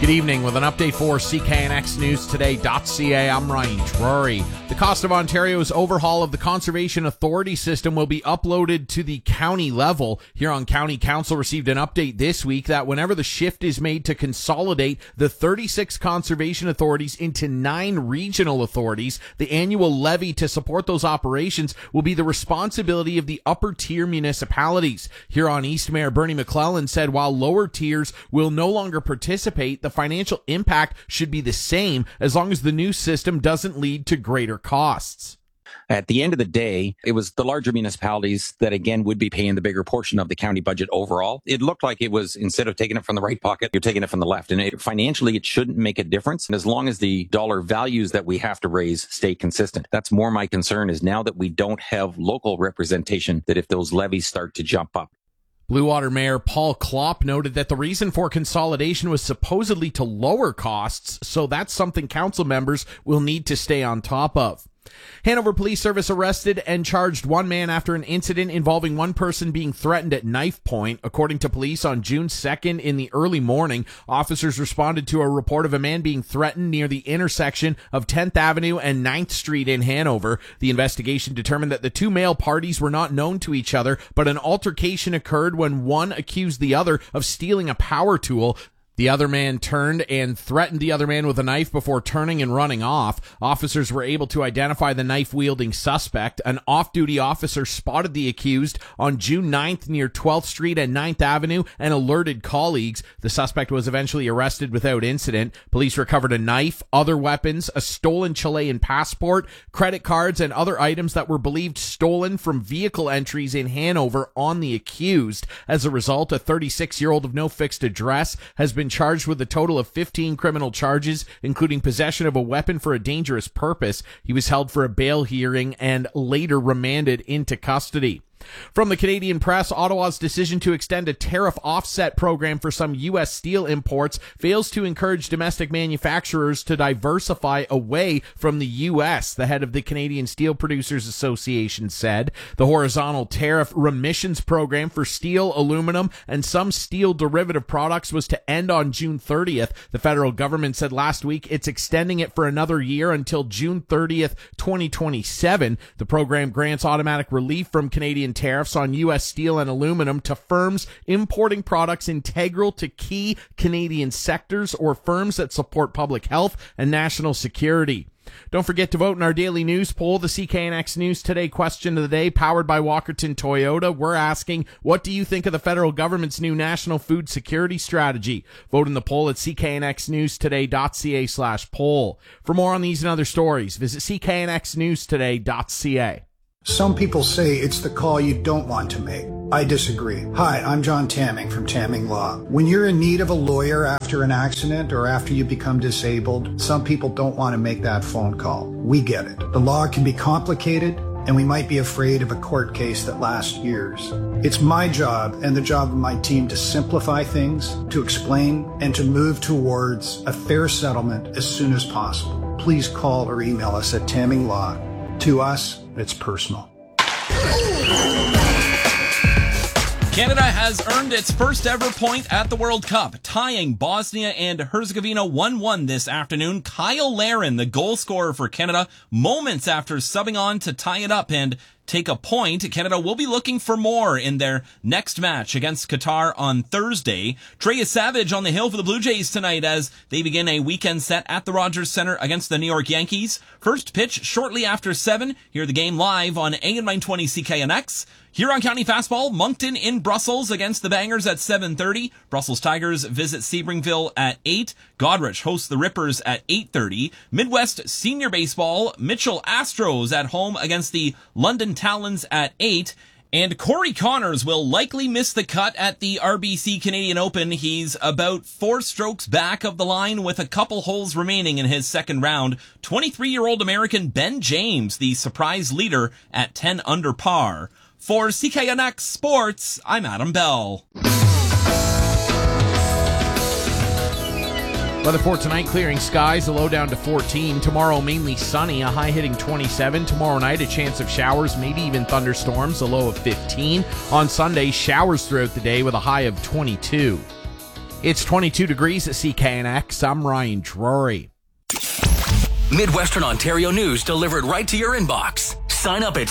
Good evening with an update for CKNXNewsToday.ca. I'm Ryan Drury. The cost of Ontario's overhaul of the Conservation Authority system will be uploaded to the county level. Huron County Council received an update this week that whenever the shift is made to consolidate the 36 conservation authorities into 9 regional authorities, the annual levy to support those operations will be the responsibility of the upper tier municipalities. Huron East Mayor Bernie McClellan said while lower tiers will no longer participate, the financial impact should be the same as long as the new system doesn't lead to greater costs. At the end of the day, it was the larger municipalities that, again, would be paying the bigger portion of the county budget overall. It looked like it was, instead of taking it from the right pocket, you're taking it from the left. And financially, it shouldn't make a difference. And as long as the dollar values that we have to raise stay consistent. That's more my concern is now that we don't have local representation, that if those levies start to jump up. Blue Water Mayor Paul Klopp noted that the reason for consolidation was supposedly to lower costs, so that's something council members will need to stay on top of. Hanover Police Service arrested and charged one man after an incident involving one person being threatened at knife point. According to police, on June 2nd in the early morning, officers responded to a report of a man being threatened near the intersection of 10th Avenue and 9th Street in Hanover. The investigation determined that the two male parties were not known to each other, but an altercation occurred when one accused the other of stealing a power tool. The other man turned and threatened the other man with a knife before turning and running off. Officers were able to identify the knife-wielding suspect. An off-duty officer spotted the accused on June 9th near 12th Street and 9th Avenue and alerted colleagues. The suspect was eventually arrested without incident. Police recovered a knife, other weapons, a stolen Chilean passport, credit cards, and other items that were believed stolen from vehicle entries in Hanover on the accused. As a result, a 36-year-old of no fixed address has been charged with a total of 15 criminal charges, including possession of a weapon for a dangerous purpose. He was held for a bail hearing and later remanded into custody. From the Canadian Press, Ottawa's decision to extend a tariff offset program for some U.S. steel imports fails to encourage domestic manufacturers to diversify away from the U.S., the head of the Canadian Steel Producers Association said. The horizontal tariff remissions program for steel, aluminum, and some steel derivative products was to end on June 30th. The federal government said last week it's extending it for another year until June 30th, 2027. The program grants automatic relief from Canadian tariffs on U.S. steel and aluminum to firms importing products integral to key Canadian sectors or firms that support public health and national security. Don't forget to vote in our daily news poll, the CKNX News Today question of the day, powered by Walkerton Toyota. We're asking, what do you think of the federal government's new national food security strategy? Vote in the poll at CKNXNewsToday.ca/poll. For more on these and other stories, visit CKNXNewsToday.ca. Some people say it's the call you don't want to make. I disagree. Hi, I'm John Tamming from Tamming Law. When you're in need of a lawyer after an accident or after you become disabled, some people don't want to make that phone call. We get it. The law can be complicated, and we might be afraid of a court case that lasts years. It's my job and the job of my team to simplify things, to explain, and to move towards a fair settlement as soon as possible. Please call or email us at Tamming Law. To us, it's personal. Canada has earned its first ever point at the World Cup, tying Bosnia and Herzegovina 1-1 this afternoon. Kyle Larin, the goal scorer for Canada, moments after subbing on to tie it up and take a point. Canada will be looking for more in their next match against Qatar on Thursday. Trey Savage on the hill for the Blue Jays tonight as they begin a weekend set at the Rogers Center against the New York Yankees. First pitch shortly after 7. Hear the game live on AM 920 CKNX. Huron County Fastball, Moncton in Brussels against the Bangers at 7:30. Brussels Tigers visit Sebringville at 8. Goderich hosts the Rippers at 8:30. Midwest Senior Baseball, Mitchell Astros at home against the London Talons at 8. And Corey Connors will likely miss the cut at the RBC Canadian Open. He's about 4 strokes back of the line with a couple holes remaining in his second round. 23-year-old American Ben James, the surprise leader at 10 under par. For CKNX Sports, I'm Adam Bell. Weather for tonight, clearing skies, a low down to 14. Tomorrow, mainly sunny, a high hitting 27. Tomorrow night, a chance of showers, maybe even thunderstorms, a low of 15. On Sunday, showers throughout the day with a high of 22. It's 22 degrees at CKNX. I'm Ryan Drury. Midwestern Ontario news delivered right to your inbox. Sign up at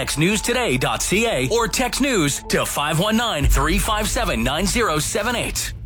cknxnewstoday.ca or text news to 519-357-9078.